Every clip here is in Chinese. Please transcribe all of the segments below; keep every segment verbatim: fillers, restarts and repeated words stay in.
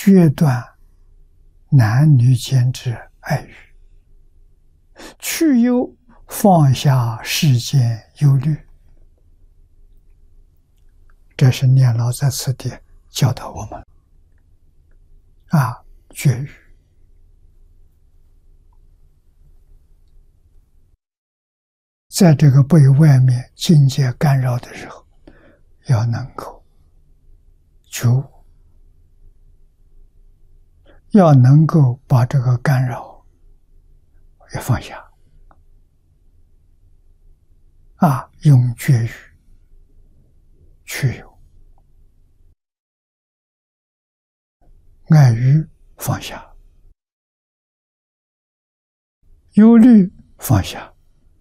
决断男女间之爱欲，去忧放下世间忧虑。这是念老在此地教导我们啊，绝欲。在这个被外面境界干扰的时候，要能够觉悟，要能够把这个干扰也放下啊，用绝欲去忧，爱欲放下，忧虑放下，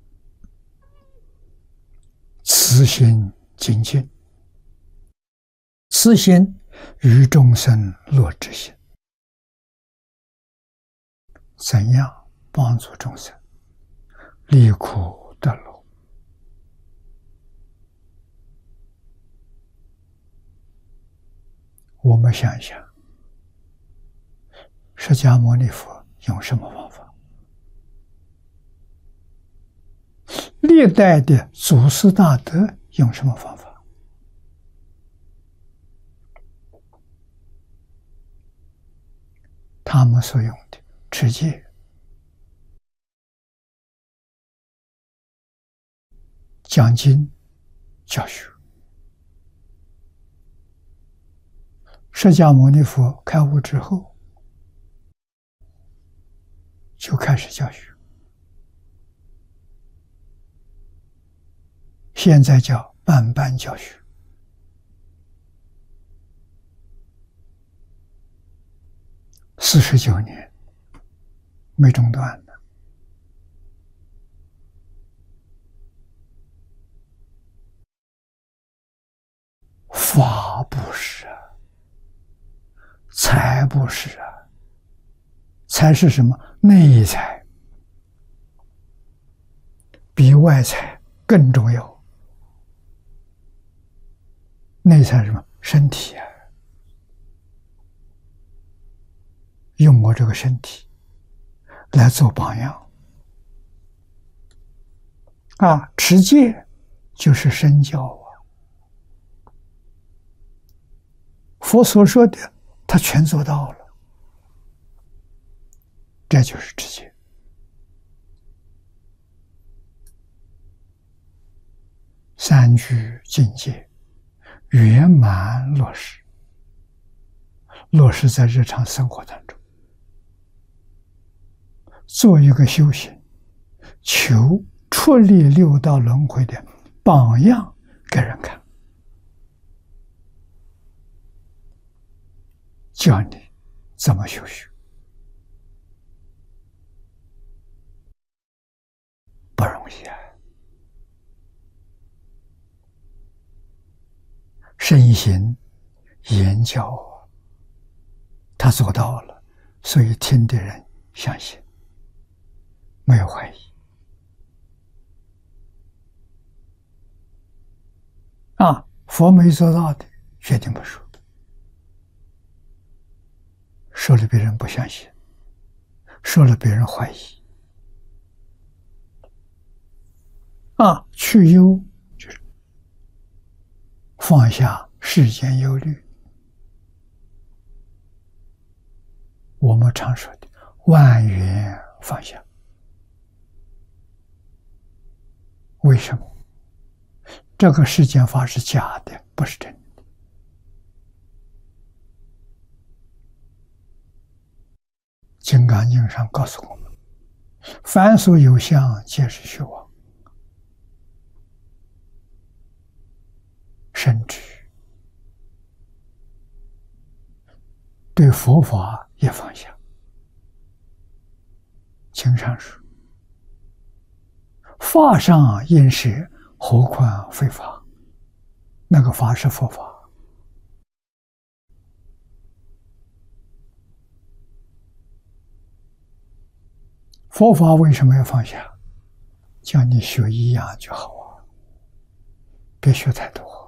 慈心精进，慈心与众生乐之心。怎样帮助众生离苦得乐？我们想一想，释迦牟尼佛用什么方法？历代的祖师大德用什么方法？他们所用的持戒、讲经、教学。释迦牟尼佛开悟之后，就开始教学。现在叫办班教学，四十九年没中断的。法布施啊，财布施啊，财是什么？内财比外财更重要。内财是什么？身体啊，用我这个身体来做榜样啊！持戒就是身教啊。佛所说的，他全做到了，这就是持戒。三句境界圆满落实，落实在日常生活当中，做一个修行，求出离六道轮回的榜样给人看，教你怎么修行，不容易啊！身行言教，他做到了，所以听的人相信，没有怀疑啊。佛没做到的，决定不说，说了别人不相信，说了别人怀疑啊。去忧就是放下世间忧虑，我们常说的万缘放下。为什么？这个世间法是假的，不是真的。金刚经上告诉我们，凡所有相，皆是虚妄。甚至对佛法也放下。经上说，法上应舍，何况非法？那个法是佛法。佛法为什么要放下？叫你学一样就好啊，别学太多。